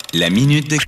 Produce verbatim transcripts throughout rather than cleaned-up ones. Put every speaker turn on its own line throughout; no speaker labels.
La minute de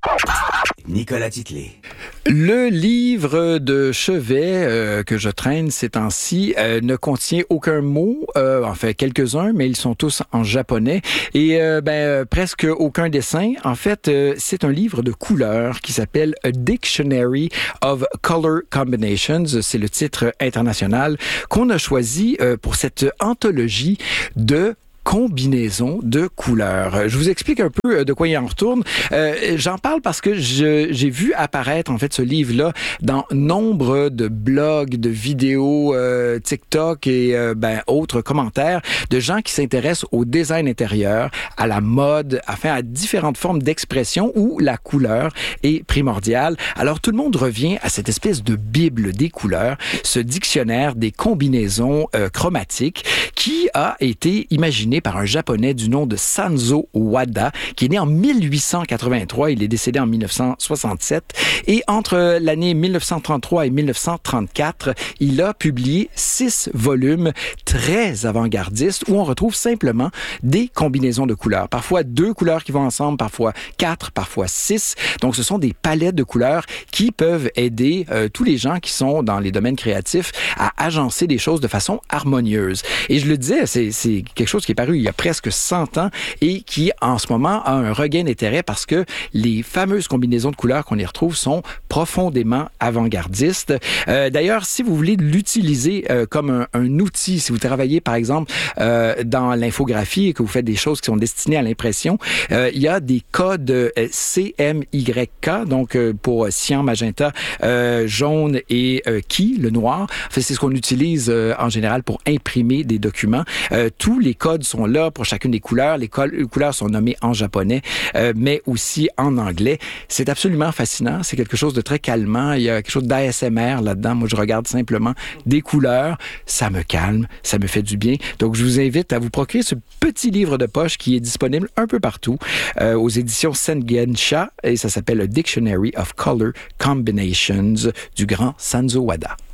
Nicolas Titley.
Le livre de chevet euh, que je traîne ces temps-ci euh, ne contient aucun mot, euh, en fait quelques-uns, mais ils sont tous en japonais et euh, ben euh, presque aucun dessin. En fait, euh, c'est un livre de couleurs qui s'appelle A Dictionary of Color Combinations. C'est le titre international qu'on a choisi euh, pour cette anthologie de combinaison de couleurs. Je vous explique un peu de quoi il en retourne. Euh, j'en parle parce que je, j'ai vu apparaître en fait ce livre-là dans nombre de blogs, de vidéos, euh, TikTok et euh, ben autres commentaires de gens qui s'intéressent au design intérieur, à la mode, enfin à différentes formes d'expression où la couleur est primordiale. Alors tout le monde revient à cette espèce de bible des couleurs, ce dictionnaire des combinaisons euh, chromatiques qui a été imaginé par un Japonais du nom de Sanzo Wada, qui est né en mille huit cent quatre-vingt-trois. Il est décédé en mille neuf cent soixante-sept. Et entre l'année mille neuf cent trente-trois et mille neuf cent trente-quatre, il a publié six volumes très avant-gardistes où on retrouve simplement des combinaisons de couleurs. Parfois deux couleurs qui vont ensemble, parfois quatre, parfois six. Donc, ce sont des palettes de couleurs qui peuvent aider euh, tous les gens qui sont dans les domaines créatifs à agencer des choses de façon harmonieuse. Et je le disais, c'est, c'est quelque chose qui est paru il y a presque cent ans et qui, en ce moment, a un regain d'intérêt parce que les fameuses combinaisons de couleurs qu'on y retrouve sont profondément avant-gardistes. Euh, d'ailleurs, si vous voulez l'utiliser euh, comme un, un outil, si vous travaillez, par exemple, euh, dans l'infographie et que vous faites des choses qui sont destinées à l'impression, euh, il y a des codes euh, C M Y K, donc euh, pour cyan, magenta, euh, jaune et euh, ki, le noir. Enfin, c'est ce qu'on utilise euh, en général pour imprimer des documents. Euh, tous les codes sont là pour chacune des couleurs. Les, col- les couleurs sont nommées en japonais, euh, mais aussi en anglais. C'est absolument fascinant. C'est quelque chose de très calmant. Il y a quelque chose d'A S M R là-dedans. Moi, je regarde simplement des couleurs. Ça me calme, ça me fait du bien. Donc, je vous invite à vous procurer ce petit livre de poche qui est disponible un peu partout euh, aux éditions Sengensha et ça s'appelle A Dictionary of Color Combinations du grand Sanzo Wada.